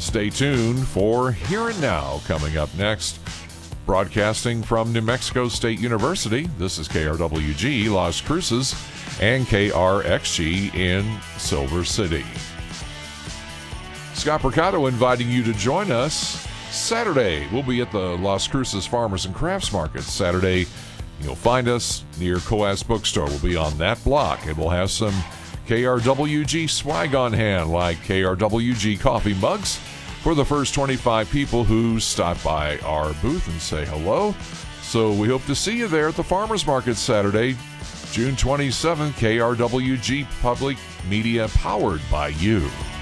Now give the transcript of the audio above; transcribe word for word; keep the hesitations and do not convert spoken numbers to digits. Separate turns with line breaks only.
Stay tuned for Here and Now coming up next. Broadcasting from New Mexico State University, this is K R W G Las Cruces and K R X G in Silver City. Scott Percato inviting you to join us Saturday. We'll be at the Las Cruces Farmers and Crafts Market Saturday. You'll find us near Coas Bookstore. We'll be on that block, and we'll have some K R W G swag on hand, like K R W G coffee mugs for the first twenty-five people who stop by our booth and say hello. So we hope to see you there at the Farmers Market Saturday, June twenty-seventh. K R W G Public Media, powered by you.